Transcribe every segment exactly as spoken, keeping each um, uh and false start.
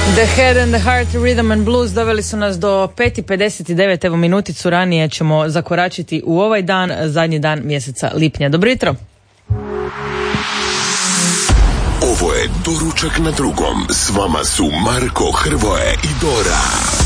The Head and the Heart, Rhythm and Blues doveli su nas do pet i pedeset devet, evo minuticu ranije ćemo zakoračiti u ovaj dan, zadnji dan mjeseca lipnja. Dobro jutro. Ovo je Doručak na drugom, s vama su Marko, Hrvoje i Dora.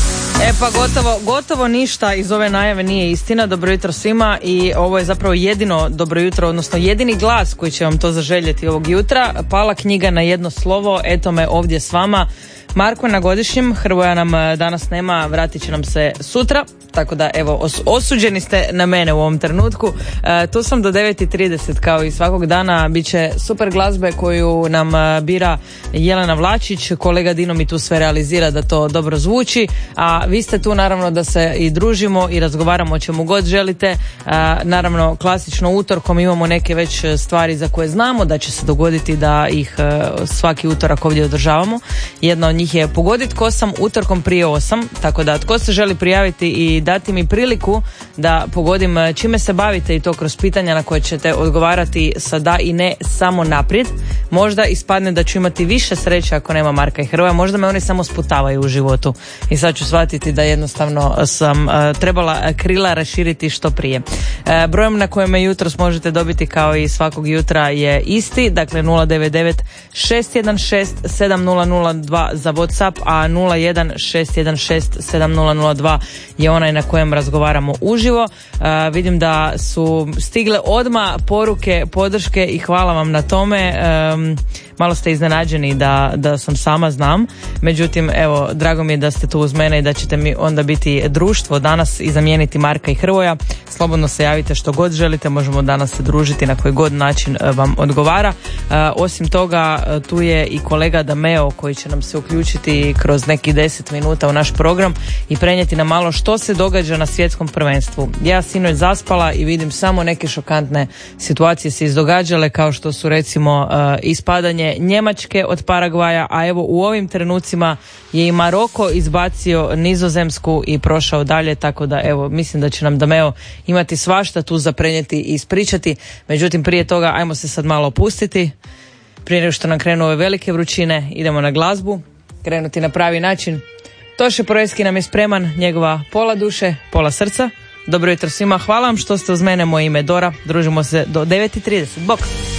E pa gotovo, gotovo ništa iz ove najave nije istina. Dobro jutro svima i ovo je zapravo jedino dobro jutro, odnosno jedini glas koji će vam to zaželjeti ovog jutra. Pala knjiga na jedno slovo, eto me ovdje s vama. Marko na godišnjem, Hrvoja nam danas nema, vratit će nam se sutra, tako da evo os- osuđeni ste na mene u ovom trenutku. E, tu sam do devet i trideset kao i svakog dana, bit će super glazbe koju nam e, bira Jelena Vlačić, kolega Dino mi tu sve realizira da to dobro zvuči, a vi ste tu naravno da se i družimo i razgovaramo o čemu god želite. E, naravno klasično utorkom imamo neke već stvari za koje znamo da će se dogoditi da ih e, svaki utorak ovdje održavamo. Jedna od njih je pogodit ko sam utorkom prije osam, tako da tko se želi prijaviti i dati mi priliku da pogodim čime se bavite i to kroz pitanja na koje ćete odgovarati sa da i ne samo naprijed. Možda ispadne da ću imati više sreće ako nema Marka i Hrvoja, možda me oni samo sputavaju u životu i sad ću shvatiti da jednostavno sam uh, trebala krila raširiti što prije. Uh, brojem na kojem me jutros možete dobiti kao i svakog jutra je isti, dakle nula devet devet šest jedan šest sedam nula nula dva za WhatsApp, a nula jedan šest jedan šest sedam nula nula dva je onaj na kojem razgovaramo uživo. Uh, vidim da su stigle odmah poruke, podrške i hvala vam na tome. Um, malo ste iznenađeni da, da sam sama, znam. Međutim, evo, drago mi je da ste tu uz mene i da ćete mi onda biti društvo danas i zamijeniti Marka i Hrvoja. Slobodno se javite što god želite, možemo danas se družiti na koji god način vam odgovara. Uh, osim toga, tu je i kolega Dameo koji će nam se uključiti kroz nekih deset minuta u naš program i prenijeti nam malo što se događa na svjetskom prvenstvu. Ja sinoć zaspala i vidim samo neke šokantne situacije se izdogađale, kao što su recimo uh, ispadanje Njemačke od Paragvaja, a evo u ovim trenucima je i Maroko izbacio Nizozemsku i prošao dalje, tako da evo mislim da će nam Dameo imati svašta tu za prenijeti i ispričati. Međutim, prije toga ajmo se sad malo opustiti. Prije nego što nam krenu ove velike vrućine, idemo na glazbu, krenuti na pravi način. Toše Proeski nam je spreman, njegova pola duše, pola srca. Dobro jutro svima, hvala vam što ste uz mene, moje ime je Dora, družimo se do devet i trideset. Bok!